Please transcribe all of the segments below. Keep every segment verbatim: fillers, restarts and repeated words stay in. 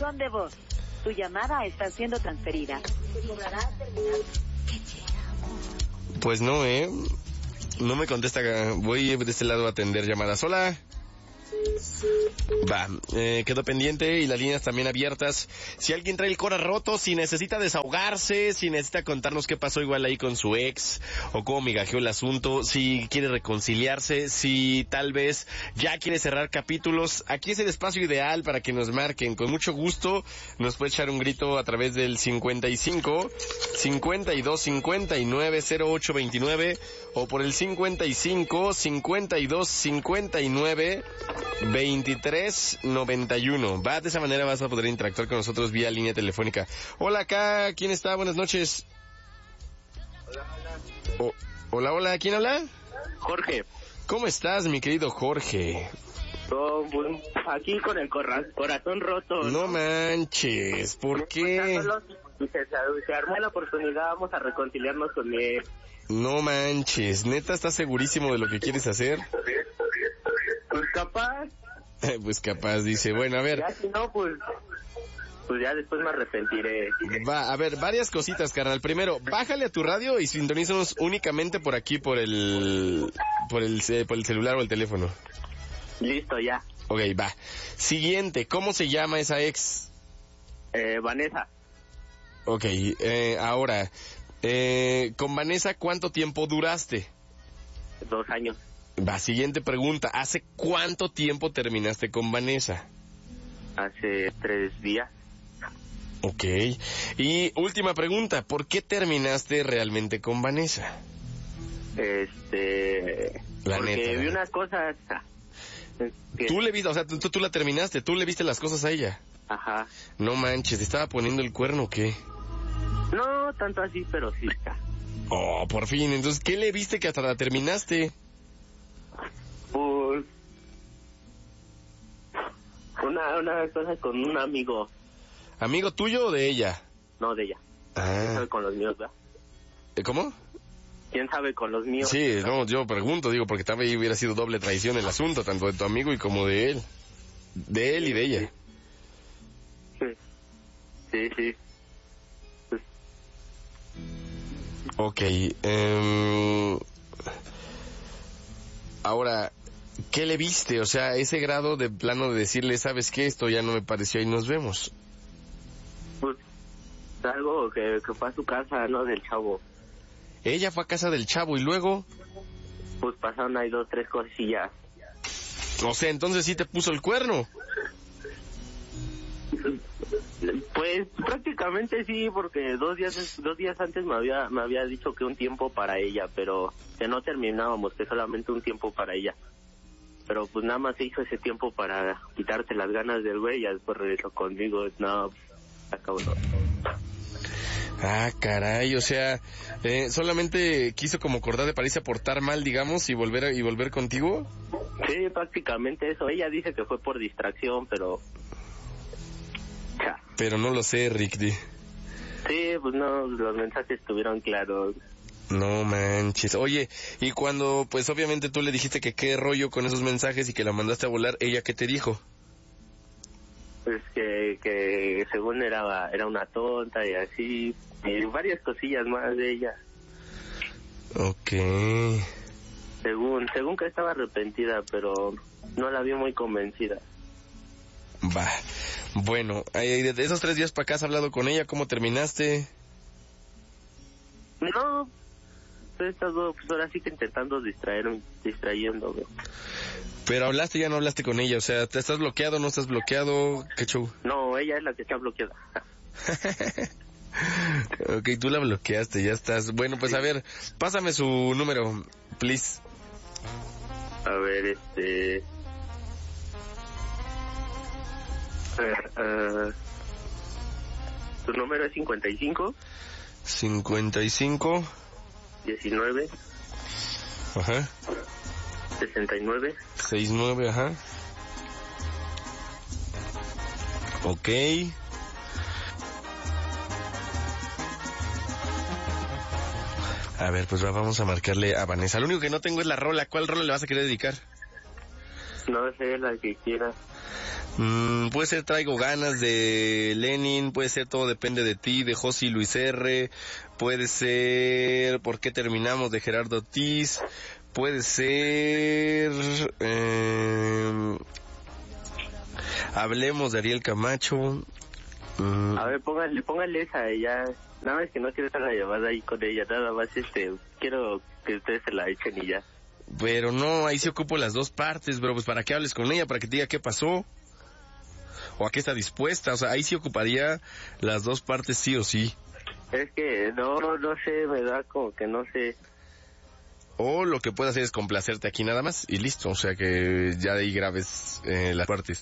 buzón de voz. Tu llamada está siendo transferida. Se cobrará al terminar. Pues no, ¿eh? No me contesta. Voy de este lado a atender llamadas. Hola. Va, eh, quedó pendiente y las líneas también abiertas. Si alguien trae el cora roto, si necesita desahogarse, si necesita contarnos qué pasó igual ahí con su ex o cómo migajeó el asunto, si quiere reconciliarse, si tal vez ya quiere cerrar capítulos, aquí es el espacio ideal para que nos marquen. Con mucho gusto nos puede echar un grito a través del cincuenta y cinco, cincuenta y dos, cincuenta y nueve, cero ocho veintinueve o por el cincuenta y cinco, cincuenta y dos, cincuenta y nueve, veintitrés noventa y uno. Va, de esa manera vas a poder interactuar con nosotros vía línea telefónica. Hola, acá, ¿quién está? Buenas noches. Hola, hola. Oh, hola, hola, ¿quién habla? Jorge. ¿Cómo estás, mi querido Jorge? Oh, bueno, aquí con el corra- corazón roto. No, no manches, ¿por qué? Se, se, se armó la oportunidad, vamos a reconciliarnos con él. No manches, ¿neta estás segurísimo de lo que quieres hacer? Pues capaz. Pues capaz, dice. Bueno, a ver. Ya si no, pues... Pues ya después me arrepentiré. Va, a ver, varias cositas, carnal. Primero, bájale a tu radio y sintonízanos únicamente por aquí, por el... Por el, por el celular o el teléfono. Listo, ya. Ok, va. Siguiente, ¿cómo se llama esa ex? Eh, Vanessa. Ok, eh, ahora... Eh, con Vanessa, ¿cuánto tiempo duraste? Dos años. Va, siguiente pregunta. ¿Hace cuánto tiempo terminaste con Vanessa? Hace tres días. Ok. Y última pregunta. ¿Por qué terminaste realmente con Vanessa? Este... La porque neta, vi la unas cosas... Que... Tú le viste, o sea, tú, tú la terminaste, tú le viste las cosas a ella. Ajá. No manches, ¿te estaba poniendo el cuerno o qué? No tanto así, pero sí está. Oh, por fin. Entonces, ¿qué le viste que hasta la terminaste? Pues... Una, una cosa con un amigo. ¿Amigo tuyo o de ella? No, de ella. ¿Quién Ah. sabe con los míos, verdad? ¿Cómo? ¿Quién sabe con los míos? Sí, no, yo pregunto, digo, porque tal vez hubiera sido doble traición el asunto, tanto de tu amigo y como de él. De él y de ella. Sí, sí. Pues... Ok, eh... ahora, ¿qué le viste? O sea, ese grado de plano de decirle, ¿sabes qué? Esto ya no me pareció y nos vemos. Pues algo que, que fue a su casa, ¿no? Del chavo. Ella fue a casa del chavo y luego... Pues pasaron ahí dos, tres cosillas. O sea, entonces sí te puso el cuerno. Pues prácticamente sí, porque dos días dos días antes me había me había dicho que un tiempo para ella, pero que no terminábamos, que solamente un tiempo para ella. Pero pues nada más se hizo ese tiempo para quitarte las ganas del güey y ya después regresó conmigo. No, acabó. Ah, caray, o sea, eh, solamente quiso como acordar para irse a portar mal, digamos, y volver a, y volver contigo. Sí, prácticamente eso. Ella dice que fue por distracción, pero... Ja. Pero no lo sé, Rick. Di. Sí, pues no, los mensajes estuvieron claros. No manches. Oye, y cuando, pues obviamente tú le dijiste que qué rollo con esos mensajes y que la mandaste a volar, ¿ella qué te dijo? Pues que, que según era, era una tonta y así, y varias cosillas más de ella. Ok. Según, según que estaba arrepentida, pero no la vi muy convencida. Va. Bueno, de esos tres días para acá has hablado con ella, ¿cómo terminaste? No, he estado pues ahora sí que intentando distraerme, distrayéndome. Pero hablaste, ya no hablaste con ella, o sea, ¿te estás bloqueado, no estás bloqueado? ¿Qué show? No, ella es la que está bloqueada. Ok, tú la bloqueaste, ya estás. Bueno, pues sí. A ver, pásame su número, please. A ver, este... Uh, uh, tu número es cincuenta y cinco cincuenta y cinco diecinueve Ajá sesenta y nueve sesenta y nueve Ajá. Ok. A ver, pues vamos a marcarle a Vanessa. Lo único que no tengo es la rola. ¿Cuál rola le vas a querer dedicar? No sé, la que quiera. Mm, puede ser Traigo Ganas de Lenin, puede ser Todo Depende de Ti de Josi Luis R, puede ser ¿Por qué terminamos? De Gerardo Ortiz, puede ser eh, Hablemos de Ariel Camacho. Mm. A ver, póngale, póngale esa, ya, nada más que no quiero estar la llamada ahí con ella, nada más este, quiero que ustedes se la echen y ya. Pero no, ahí sí ocupo las dos partes, bro, pues para que hables con ella, para que te diga qué pasó. O a qué está dispuesta, o sea, ahí sí ocuparía las dos partes sí o sí. Es que no, no sé, me da como que no sé. O lo que puede hacer es complacerte aquí nada más y listo, o sea que ya de ahí grabes eh, las partes.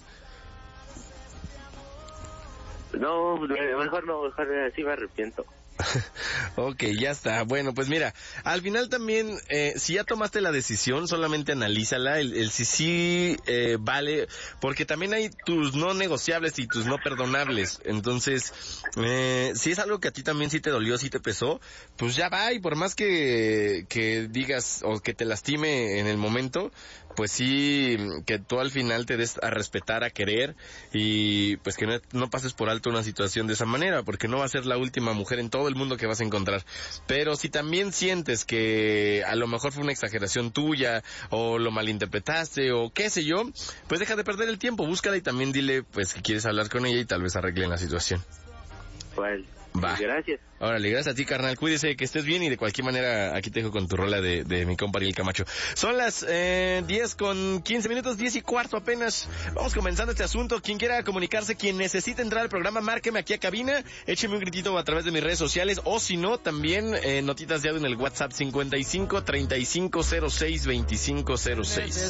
No, mejor no, mejor así me arrepiento. Ok, ya está. Bueno, pues mira, al final también, eh, si ya tomaste la decisión, solamente analízala, el, el si sí eh, vale, porque también hay tus no negociables y tus no perdonables. Entonces, eh, si es algo que a ti también sí te dolió, sí te pesó, pues ya va, y por más que, que digas o que te lastime en el momento, pues sí, que tú al final te des a respetar, a querer, y pues que no, no pases por alto una situación de esa manera, porque no va a ser la última mujer en todo el mundo que vas a encontrar. Pero si también sientes que a lo mejor fue una exageración tuya, o lo malinterpretaste, o qué sé yo, pues deja de perder el tiempo, búscala y también dile pues que quieres hablar con ella y tal vez arreglen la situación. Bueno, va. Gracias. Órale, gracias a ti, carnal. Cuídese, que estés bien, y de cualquier manera aquí te dejo con tu rola de, de mi compa Ariel Camacho. Son las eh, diez con quince minutos, diez y cuarto apenas. Vamos comenzando este asunto. Quien quiera comunicarse, quien necesite entrar al programa, márqueme aquí a cabina, écheme un gritito a través de mis redes sociales, o si no, también eh, notitas de audio en el WhatsApp cincuenta y cinco, treinta y cinco, cero seis, veinticinco cero seis.